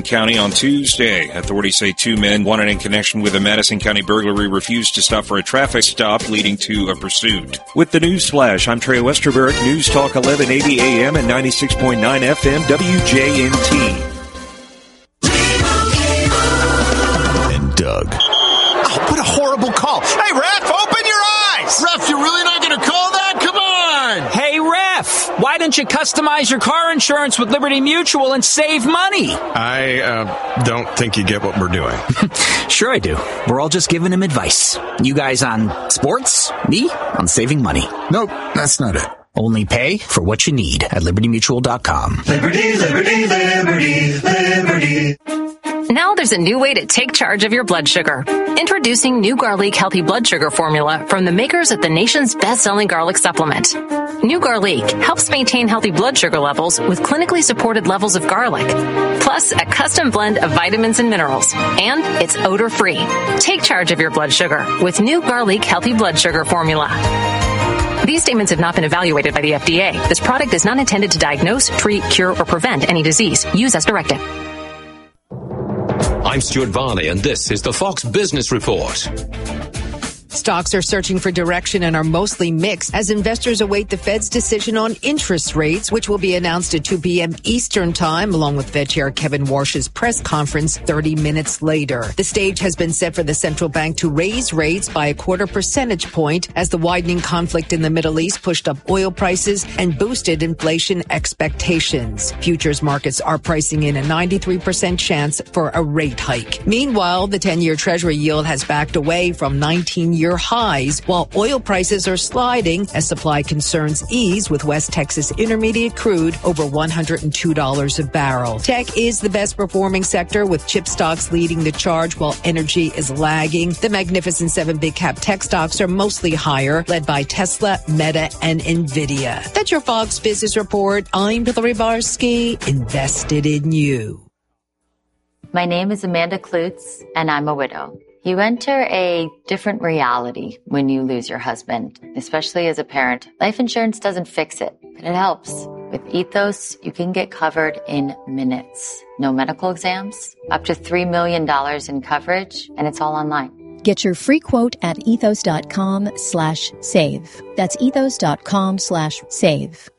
County on Tuesday. Authorities say 2 men wanted in connection with a Madison County burglary refused to stop for a traffic stop, leading to a pursuit. With the News Flash, I'm Trey Westerberg, News Talk 1180 AM and 96.9 FM WJNT. And Doug. Oh, what a horrible call. Hey, ref, open your eyes. Ref, you're really not going to call that? Come on. Hey, ref, why don't you customize your car insurance with Liberty Mutual and save money? I don't think you get what we're doing. Sure I do. We're all just giving him advice. You guys on sports, me on saving money. Nope, that's not it. Only pay for what you need at libertymutual.com. Liberty, liberty, liberty, liberty. Now there's a new way to take charge of your blood sugar. Introducing new Garlic Healthy Blood Sugar Formula from the makers of the nation's best-selling garlic supplement. New Garlic helps maintain healthy blood sugar levels with clinically supported levels of garlic, plus a custom blend of vitamins and minerals, and it's odor-free. Take charge of your blood sugar with new Garlic Healthy Blood Sugar Formula. These statements have not been evaluated by the FDA. This product is not intended to diagnose, treat, cure, or prevent any disease. Use as directed. I'm Stuart Varney, and this is the Fox Business Report. Stocks are searching for direction and are mostly mixed as investors await the Fed's decision on interest rates, which will be announced at 2 p.m. Eastern Time, along with Fed Chair Kevin Warsh's press conference 30 minutes later. The stage has been set for the central bank to raise rates by 0.25 percentage point as the widening conflict in the Middle East pushed up oil prices and boosted inflation expectations. Futures markets are pricing in a 93% chance for a rate hike. Meanwhile, the 10-year Treasury yield has backed away from 19-year highs, while oil prices are sliding as supply concerns ease with West Texas Intermediate crude over $102 a barrel. Tech is the best performing sector, with chip stocks leading the charge while energy is lagging. The Magnificent 7 big cap tech stocks are mostly higher, led by Tesla, Meta, and Nvidia. That's your Fox Business Report. I'm Hillary Barsky, invested in you. My name is Amanda Klutz, and I'm a widow. You enter a different reality when you lose your husband, especially as a parent. Life insurance doesn't fix it, but it helps. With Ethos, you can get covered in minutes. No medical exams, up to $3 million in coverage, and it's all online. Get your free quote at ethos.com/save. That's ethos.com/save.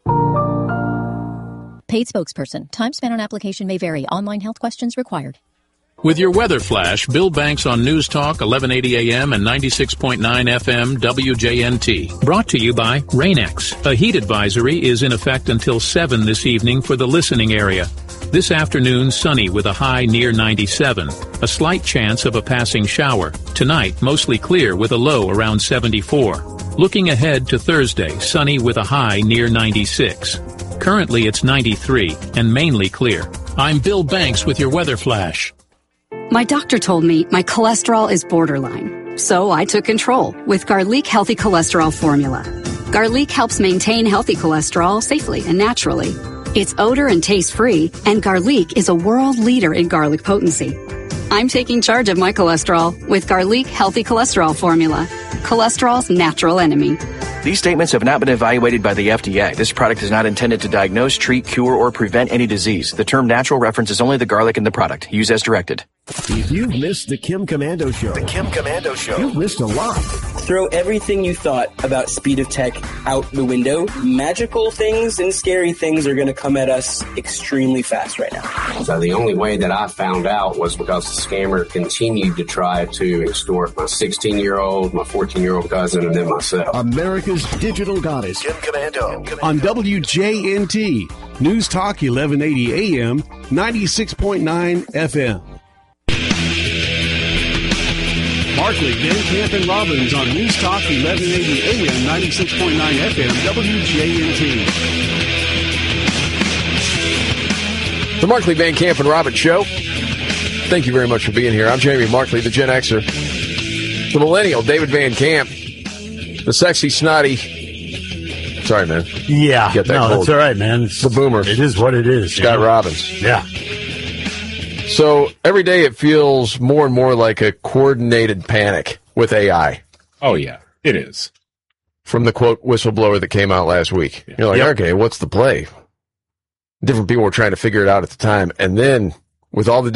Paid spokesperson. Time spent on application may vary. Online health questions required. With your weather flash, Bill Banks on News Talk 1180 AM and 96.9 FM WJNT. Brought to you by Rain-X. A heat advisory is in effect until 7 this evening for the listening area. This afternoon, sunny with a high near 97. A slight chance of a passing shower. Tonight, mostly clear with a low around 74. Looking ahead to Thursday, sunny with a high near 96. Currently, it's 93 and mainly clear. I'm Bill Banks with your weather flash. My doctor told me my cholesterol is borderline, so I took control with Garlic Healthy Cholesterol Formula. Garlic helps maintain healthy cholesterol safely and naturally. It's odor and taste-free, and Garlic is a world leader in garlic potency. I'm taking charge of my cholesterol with Garlic Healthy Cholesterol Formula, cholesterol's natural enemy. These statements have not been evaluated by the FDA. This product is not intended to diagnose, treat, cure, or prevent any disease. The term natural references only the garlic in the product. Use as directed. If you've missed the Kim Komando Show, you've missed a lot. Throw everything you thought about speed of tech out the window. Magical things and scary things are going to come at us extremely fast right now. So the only way that I found out was because the scammer continued to try to extort my 16-year-old, my 14-year-old cousin, and then myself. America's digital goddess, Kim Komando. On WJNT, News Talk 1180 AM, 96.9 FM. Markley, Van Camp, and Robbins on News Talk 1180 AM, 96.9 FM, WJNT. The Markley, Van Camp, and Robbins Show. Thank you very much for being here. I'm Jamie Markley, the Gen Xer. The Millennial, David Van Camp. The sexy, snotty. Sorry, man. Yeah. Get that no, cold. That's all right, man. The Boomer. It is what it is. Scott Robbins. Yeah. So every day it feels more and more like a coordinated panic with AI. Oh, yeah, it is. From the quote whistleblower that came out last week. Yeah. You're like, okay, what's the play? Different people were trying to figure it out at the time. And then with all the